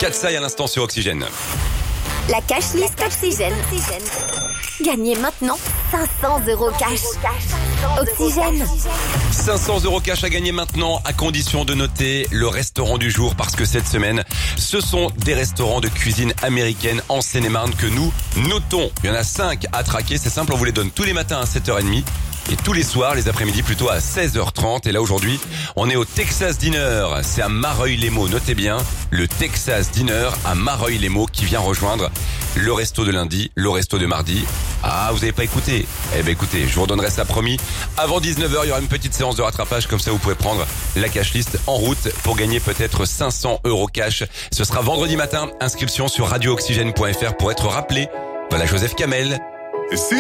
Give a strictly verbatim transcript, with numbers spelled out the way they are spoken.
Katsai à l'instant sur Oxygène. La cash list Oxygène. Gagnez maintenant cinq cents euros cash. Oxygène. cinq cents euros cash à gagner maintenant, à condition de noter le restaurant du jour, parce que cette semaine, ce sont des restaurants de cuisine américaine en Seine-et-Marne que nous notons. Il y en a cinq à traquer, c'est simple, on vous les donne tous les matins à sept heures trente. Et tous les soirs, les après-midi plutôt à seize heures trente. Et là aujourd'hui, on est au Texas Dinner. C'est à Mareuil-les-Maux. Notez bien, le Texas Dinner à Mareuil-les-Maux qui vient rejoindre le resto de lundi, le resto de mardi. Ah, vous n'avez pas écouté? Eh ben écoutez, je vous redonnerai ça promis. Avant dix-neuf heures, il y aura une petite séance de rattrapage. Comme ça, vous pouvez prendre la cash list en route pour gagner peut-être cinq cents euros cash. Ce sera vendredi matin. Inscription sur radio oxygène point f r pour être rappelé. Voilà Joseph Kamel. Et si